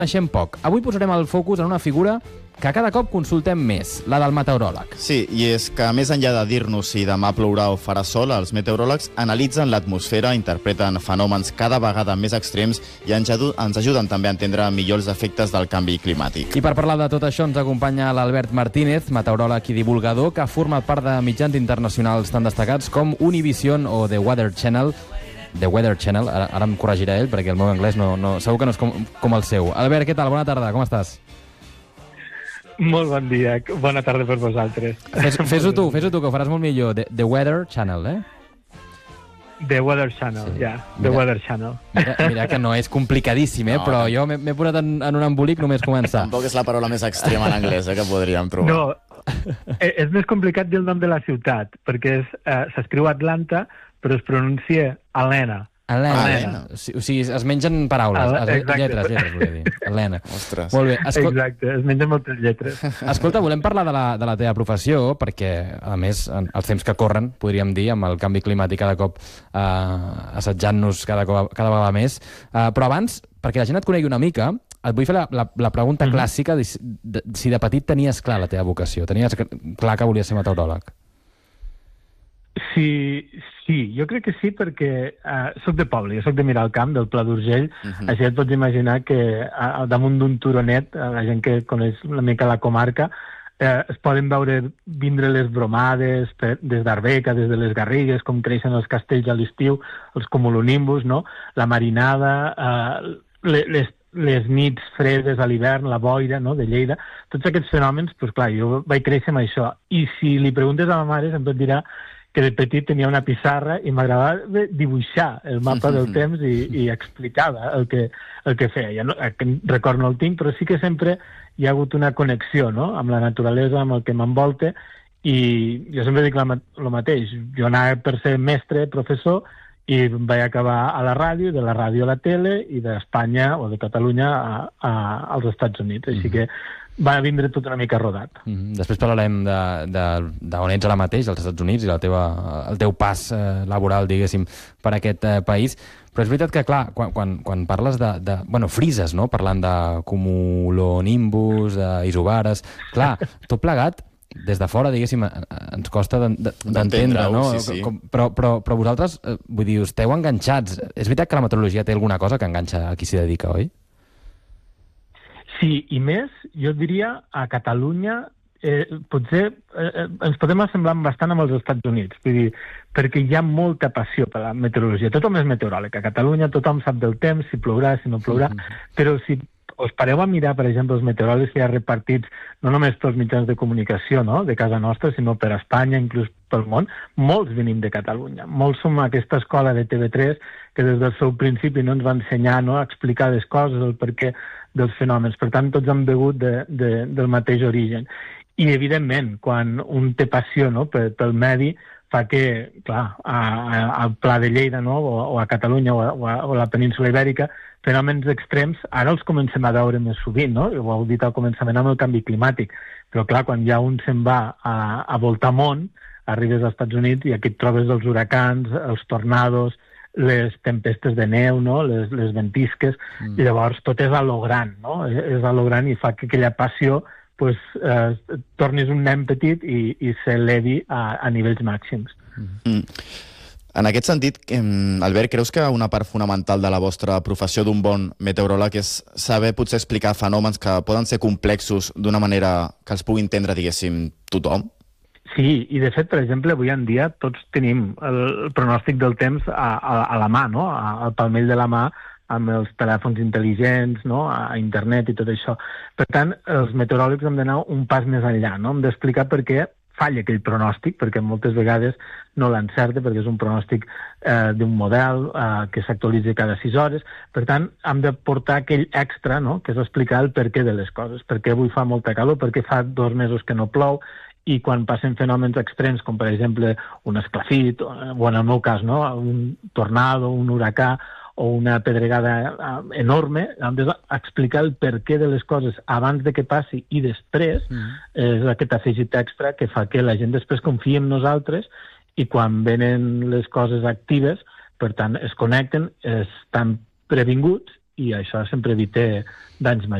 Coneixem poc. Avui posarem el focus en una figura que cada cop consultem més, la del meteoròleg. Sí, i és que més enllà de dir-nos si demà plourà o farà sol, els meteoròlegs analitzen l'atmosfera, interpreten fenòmens cada vegada més extrems i ens ajuden també a entendre millor els efectes del canvi climàtic. I per parlar de tot això ens acompanya l'Albert Martínez, meteoròleg i divulgador, que ha format part de mitjans internacionals tan destacats com Univision o The Weather Channel. The Weather Channel, ara em corregirà ell, perquè el meu anglès segur que no és com el seu. Albert, què tal? Bona tarda, com estàs? Molt bon dia, bona tarda per vosaltres. Fes-ho tu, que ho faràs molt millor. The Weather Channel, The Weather Channel, The Weather Channel. Mira que no és complicadíssim, però jo m'he posat en un embolic només començar. Tampoc és la paraula més extrema en anglès que podríem trobar. No, és més complicat dir el nom de la ciutat, perquè s'escriu Atlanta, però es pronuncia Helena. Helena. O sigui, es mengen paraules, lletres, volia dir. Helena. Ostres. Molt bé. Exacte, es mengen moltes lletres. Escolta, volem parlar de la teva professió, perquè, a més, els temps que corren, podríem dir, amb el canvi climàtic cada cop assetjant-nos cada vegada més. Però abans, perquè la gent et conegui una mica, et vull fer la pregunta clàssica de si de petit tenies clar la teva vocació, tenies clar que volies ser meteoròleg. Sí, jo crec que sí, perquè soc de poble, jo soc de Miralcamp, del Pla d'Urgell, així et pots imaginar que damunt d'un turonet, la gent que coneix una mica la comarca, es poden veure vindre les bromades des d'Arbeca, des de les Garrigues, com creixen els castells a l'estiu, els cumulonimbus, no? La marinada, les nits fredes a l'hivern, la boira, no?, de Lleida, tots aquests fenòmens, doncs clar, jo vaig créixer amb això. I si li preguntes a ma mare, sempre et dirà que de petit tenia una pissarra i m'agradava dibuixar el mapa del temps i explicava el que feia. Ja no, record no el tinc, però sí que sempre hi ha hagut una connexió, no?, amb la naturalesa, amb el que m'envolta, i jo sempre dic el mateix. Jo anava per ser mestre, professor, i vaig acabar a la ràdio, de la ràdio a la tele, i d'Espanya o de Catalunya als Estats Units. Així que va vindre tot una mica rodat. Després parlarem d'on ets ara mateix, als Estats Units, i el teu pas laboral, diguéssim, per aquest país. Però és veritat que, clar, quan parles bueno, frises, no?, parlant de cumulonimbus, d'isobares... Clar, tot plegat, des de fora, diguéssim, ens costa d'entendre, no? Sí. Però vosaltres, vull dir, esteu enganxats. És veritat que la meteorologia té alguna cosa que enganxa a qui s'hi dedica, oi? Sí, i més, jo diria, a Catalunya, potser ens podem assemblar bastant amb els Estats Units, vull dir, perquè hi ha molta passió per la meteorologia. Tothom és meteoròleg. A Catalunya tothom sap del temps, si plourà, si no plourà, però si us pareu a mirar, per exemple, els meteoròlegs que hi ha repartits no només pels mitjans de comunicació, no?, de casa nostra, sinó per Espanya, inclús pel món, molts venim de Catalunya. Molts som aquesta escola de TV3 que des del seu principi no ens va ensenyar, no?, a explicar les coses, el perquè dels fenòmens. Per tant, tots han begut del mateix origen. I, evidentment, quan un té passió, no?, pel medi, fa que, clar, al Pla de Lleida, no?, o a Catalunya o a la península Ibèrica, fenòmens extrems, ara els comencem a veure més sovint, no? Ho heu dit al començament amb el canvi climàtic. Però, clar, quan ja un se'n va a voltar món, arribes als Estats Units i aquí et trobes els huracans, els tornados, les tempestes de neu, no?, les ventisques, i llavors tot és a lo gran, no? És a lo gran i fa que aquella passió tornis un nen petit i s'elevi a nivells màxims. En aquest sentit, Albert, creus que una part fonamental de la vostra professió d'un bon meteoròleg és saber potser explicar fenòmens que poden ser complexos d'una manera que els pugui entendre, diguéssim, tothom? Sí, i de fet, per exemple, avui en dia tots tenim el pronòstic del temps a la mà, no?, al palmell de la mà, amb els telèfons intel·ligents, no?, a internet i tot això. Per tant, els meteoròlegs hem d'anar un pas més enllà, no?, hem d'explicar per què falla aquell pronòstic, perquè moltes vegades no l'encerta, perquè és un pronòstic d'un model que s'actualitza cada 6 hores. Per tant, hem de portar aquell extra, no?, que és explicar el perquè de les coses. Per què avui fa molta calor, per què fa 2 mesos que no plou, i quan passen fenòmens extrems, com per exemple un esclafit, o en el meu cas, no?, un tornado, un huracà, o una pedregada enorme, hem d'explicar el perquè de les coses abans de que passi i després, és aquest afegit extra que fa que la gent després confia en nosaltres i quan venen les coses actives, per tant, es connecten, estan previnguts i això sempre evita danys majors.